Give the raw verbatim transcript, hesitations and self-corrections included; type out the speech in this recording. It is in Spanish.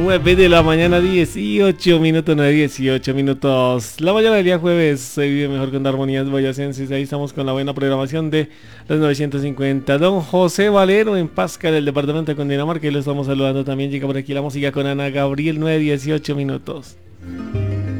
nueve de la mañana, dieciocho minutos, nueve, dieciocho minutos. La mañana del día jueves se vive mejor con armonías boyacenses. Ahí estamos con la buena programación de los novecientos cincuenta. Don José Valero en Pasca, del departamento de Cundinamarca, y lo estamos saludando también. Llega por aquí la música con Ana Gabriel, nueve, dieciocho minutos.